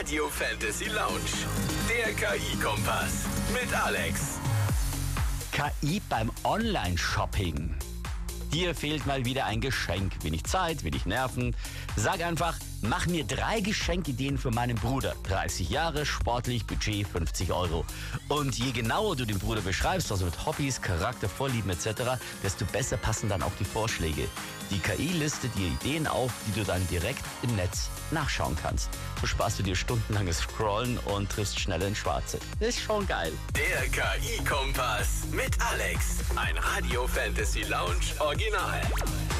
Radio Fantasy Lounge. Der KI-Kompass mit Alex. KI beim Online-Shopping. Dir fehlt mal wieder ein Geschenk. Wenig Zeit, wenig Nerven. Sag einfach, mach mir 3 Geschenkideen für meinen Bruder. 30 Jahre, sportlich, Budget 50 Euro. Und je genauer du den Bruder beschreibst, also mit Hobbys, Charakter, Vorlieben etc., desto besser passen dann auch die Vorschläge. Die KI listet dir Ideen auf, die du dann direkt im Netz nachschauen kannst. So sparst du dir stundenlanges Scrollen und triffst schneller ins Schwarze. Ist schon geil. Der KI-Kompass mit Alex. Ein Radio Fantasy Lounge Original.